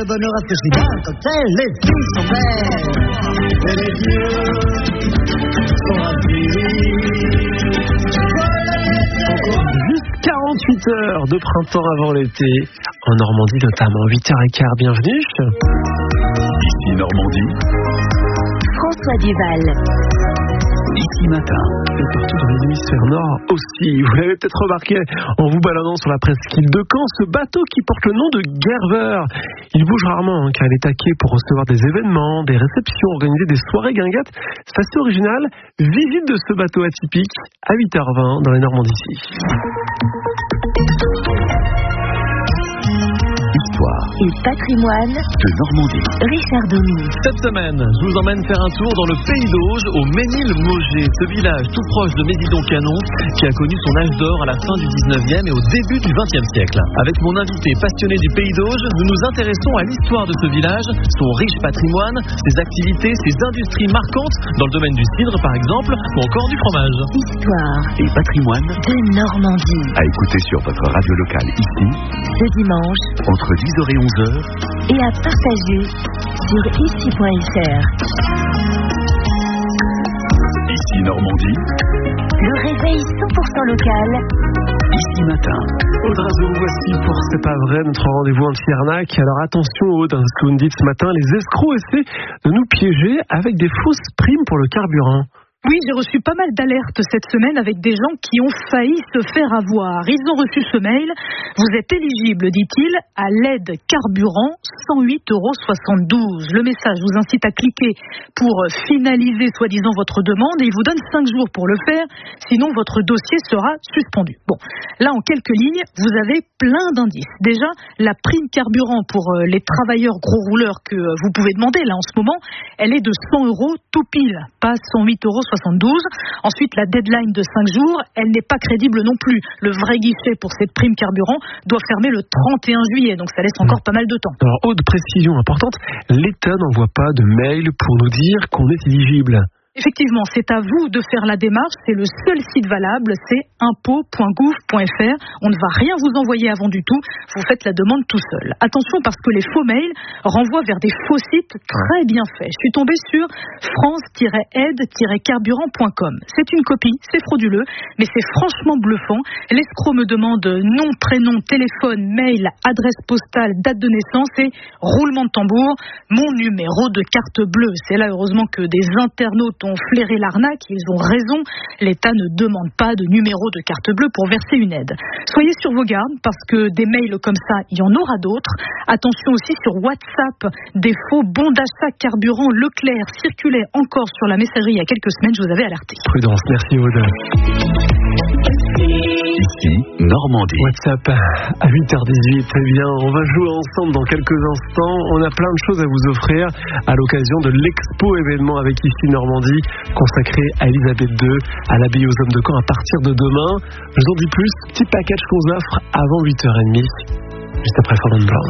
le bonheur à ce chien, cocktail, les filles sont belles, et les yeux sont rapides. Juste 48 heures de printemps avant l'été, en Normandie notamment, 8h15, bienvenue. Ici Normandie, François Duval. Ici Matin. Et partout dans les hémisphères nord aussi. Vous l'avez peut-être remarqué en vous baladant sur la presqu'île de Caen, ce bateau qui porte le nom de Gerber. Il bouge rarement car il est taqué pour recevoir des événements, des réceptions, organiser des soirées guinguettes. C'est assez original. Visite de ce bateau atypique à 8h20 dans les Normandies ici. Histoire Et patrimoine, de Normandie. Richard Domy. Cette semaine, je vous emmène faire un tour dans le Pays d'Auge, au Ménil-Mauger, ce village tout proche de Médidon-Canon, qui a connu son âge d'or à la fin du 19e et au début du 20e siècle. Avec mon invité passionné du Pays d'Auge, nous nous intéressons à l'histoire de ce village, son riche patrimoine, ses activités, ses industries marquantes, dans le domaine du cidre par exemple, ou encore du fromage. Histoire Et patrimoine de Normandie. à écouter sur votre radio locale ici, Ce dimanche entre 10h et 11h. et à partager sur ici.fr. Ici Normandie, Le réveil 100% local. Ici Matin. Aude Razo, voici pour C'est pas vrai, notre rendez-vous anti-arnaque. Alors attention Aude, ce que vous me dites ce matin, les escrocs essaient de nous piéger avec des fausses primes pour le carburant. Oui, j'ai reçu pas mal d'alertes cette semaine avec des gens qui ont failli se faire avoir. Ils ont reçu ce mail. Vous êtes éligible, dit-il, à l'aide carburant, 108,72 €. Le message vous incite à cliquer pour finaliser soi-disant votre demande et il vous donne 5 jours pour le faire. Sinon, votre dossier sera suspendu. Bon, là, en quelques lignes, vous avez plein d'indices. Déjà, la prime carburant pour les travailleurs gros rouleurs que vous pouvez demander là en ce moment, elle est de 100 € tout pile, pas 108,72 €. Ensuite, la deadline de 5 jours, elle n'est pas crédible non plus. Le vrai guichet pour cette prime carburant doit fermer le 31 juillet, donc ça laisse encore pas mal de temps. Alors Aude, précision importante, l'État n'envoie pas de mail pour nous dire qu'on est éligible. Effectivement, c'est à vous de faire la démarche. C'est le seul site valable, c'est impôts.gouv.fr. On ne va rien vous envoyer avant du tout. Vous faites la demande tout seul. Attention parce que les faux mails renvoient vers des faux sites très bien faits. Je suis tombée sur france-aide-carburant.com. C'est une copie, c'est frauduleux, mais c'est franchement bluffant. L'escroc me demande nom, prénom, téléphone, mail, adresse postale, date de naissance et roulement de tambour, mon numéro de carte bleue. C'est là heureusement que des internautes ont flairé l'arnaque, ils ont raison, l'État ne demande pas de numéro de carte bleue pour verser une aide. Soyez sur vos gardes parce que des mails comme ça, il y en aura d'autres. Attention aussi sur WhatsApp, des faux bons d'achat carburant Leclerc circulaient encore sur la messagerie il y a quelques semaines, je vous avais alerté. Prudence, merci Aude. Ici Normandie. WhatsApp à 8h18. Eh bien, on va jouer ensemble dans quelques instants. On a plein de choses à vous offrir à l'occasion de l'expo événement avec Ici Normandie, consacré à Elisabeth II, à l'abbaye aux hommes de Caen à partir de demain. Je vous en dis plus, petit package qu'on vous offre avant 8h30, juste après Fernand Brown.